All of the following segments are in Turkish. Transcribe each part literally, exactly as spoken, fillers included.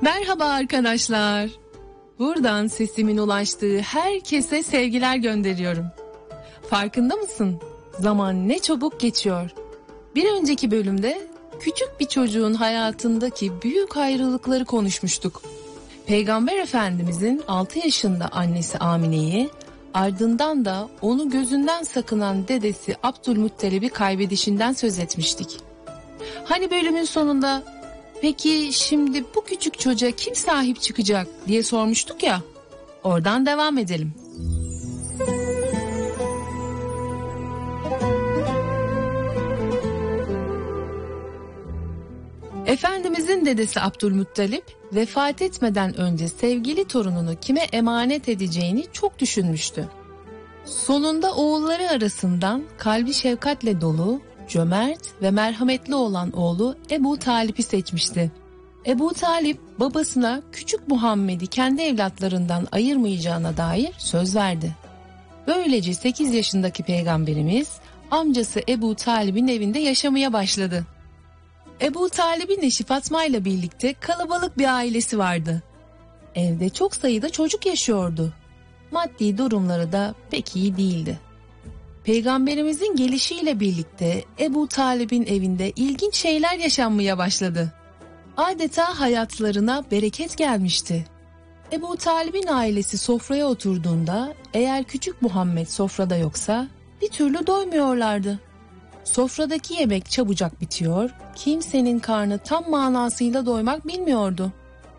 Merhaba arkadaşlar. Buradan sesimin ulaştığı herkese sevgiler gönderiyorum. Farkında mısın? Zaman ne çabuk geçiyor. Bir önceki bölümde küçük bir çocuğun hayatındaki büyük ayrılıkları konuşmuştuk. Peygamber Efendimizin altı yaşında annesi Amine'yi, ardından da onu gözünden sakınan dedesi Abdülmuttalib'i kaybedişinden söz etmiştik. Hani bölümün sonunda "Peki şimdi bu küçük çocuğa kim sahip çıkacak?" diye sormuştuk ya. Oradan devam edelim. Efendimizin dedesi Abdülmuttalip vefat etmeden önce sevgili torununu kime emanet edeceğini çok düşünmüştü. Sonunda oğulları arasından kalbi şefkatle dolu, cömert ve merhametli olan oğlu Ebu Talip'i seçmişti. Ebu Talip babasına küçük Muhammed'i kendi evlatlarından ayırmayacağına dair söz verdi. Böylece sekiz yaşındaki peygamberimiz amcası Ebu Talip'in evinde yaşamaya başladı. Ebu Talip'in eşi Fatma ile birlikte kalabalık bir ailesi vardı. Evde çok sayıda çocuk yaşıyordu. Maddi durumları da pek iyi değildi. Peygamberimizin gelişiyle birlikte Ebu Talib'in evinde ilginç şeyler yaşanmaya başladı. Adeta hayatlarına bereket gelmişti. Ebu Talib'in ailesi sofraya oturduğunda eğer küçük Muhammed sofrada yoksa bir türlü doymuyorlardı. Sofradaki yemek çabucak bitiyor, kimsenin karnı tam manasıyla doymak bilmiyordu.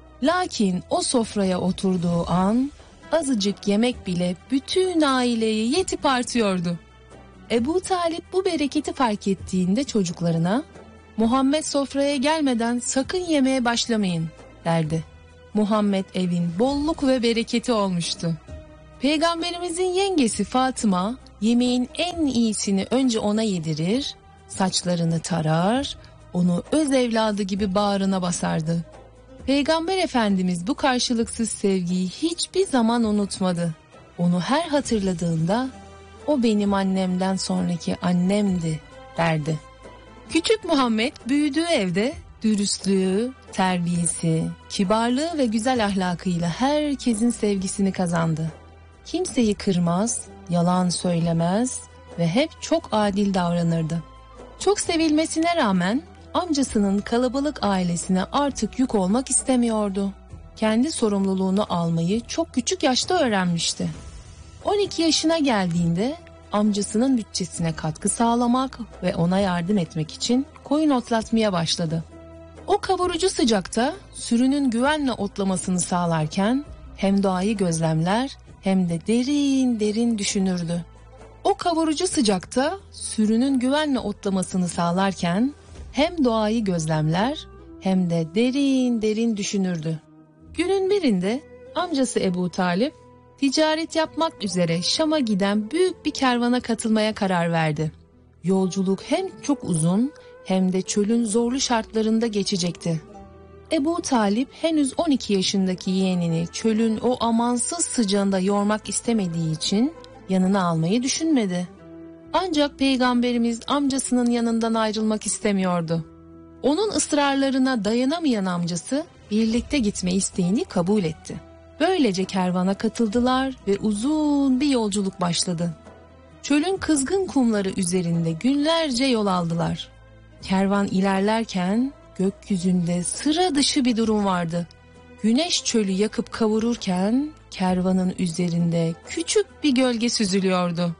Lakin o sofraya oturduğu an azıcık yemek bile bütün aileyi yetip artıyordu. Ebu Talip bu bereketi fark ettiğinde çocuklarına "Muhammed sofraya gelmeden sakın yemeye başlamayın" derdi. Muhammed evin bolluk ve bereketi olmuştu. Peygamberimizin yengesi Fatıma yemeğin en iyisini önce ona yedirir, saçlarını tarar, onu öz evladı gibi bağrına basardı. Peygamber Efendimiz bu karşılıksız sevgiyi hiçbir zaman unutmadı. Onu her hatırladığında "O benim annemden sonraki annemdi" derdi. Küçük Muhammed büyüdüğü evde dürüstlüğü, terbiyesi, kibarlığı ve güzel ahlakıyla herkesin sevgisini kazandı. Kimseyi kırmaz, yalan söylemez ve hep çok adil davranırdı. Çok sevilmesine rağmen amcasının kalabalık ailesine artık yük olmak istemiyordu. Kendi sorumluluğunu almayı çok küçük yaşta öğrenmişti. on iki yaşına geldiğinde amcasının bütçesine katkı sağlamak ve ona yardım etmek için koyun otlatmaya başladı. O kavurucu sıcakta sürünün güvenle otlamasını sağlarken hem doğayı gözlemler hem de derin derin düşünürdü. O kavurucu sıcakta sürünün güvenle otlamasını sağlarken hem doğayı gözlemler hem de derin derin düşünürdü. Günün birinde amcası Ebu Talip ticaret yapmak üzere Şam'a giden büyük bir kervana katılmaya karar verdi. Yolculuk hem çok uzun hem de çölün zorlu şartlarında geçecekti. Ebu Talip henüz on iki yaşındaki yeğenini çölün o amansız sıcağında yormak istemediği için yanına almayı düşünmedi. Ancak Peygamberimiz amcasının yanından ayrılmak istemiyordu. Onun ısrarlarına dayanamayan amcası birlikte gitme isteğini kabul etti. Böylece kervana katıldılar ve uzun bir yolculuk başladı. Çölün kızgın kumları üzerinde günlerce yol aldılar. Kervan ilerlerken gökyüzünde sıra dışı bir durum vardı. Güneş çölü yakıp kavururken kervanın üzerinde küçük bir gölge süzülüyordu.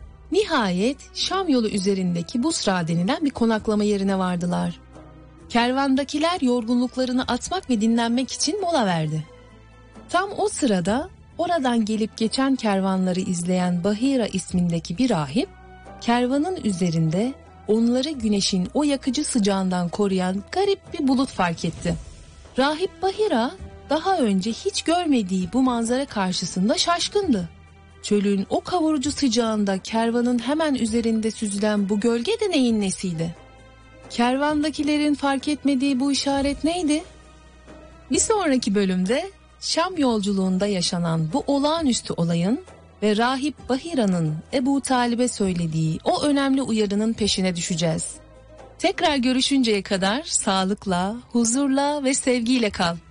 Nihayet Şam yolu üzerindeki Busra denilen bir konaklama yerine vardılar. Kervandakiler yorgunluklarını atmak ve dinlenmek için mola verdi. Tam o sırada oradan gelip geçen kervanları izleyen Bahira ismindeki bir rahip, kervanın üzerinde onları güneşin o yakıcı sıcağından koruyan garip bir bulut fark etti. Rahip Bahira daha önce hiç görmediği bu manzara karşısında şaşkındı. Çölün o kavurucu sıcağında kervanın hemen üzerinde süzülen bu gölge de neyin nesiydi? Kervandakilerin fark etmediği bu işaret neydi? Bir sonraki bölümde Şam yolculuğunda yaşanan bu olağanüstü olayın ve Rahip Bahira'nın Ebu Talib'e söylediği o önemli uyarının peşine düşeceğiz. Tekrar görüşünceye kadar sağlıkla, huzurla ve sevgiyle kal.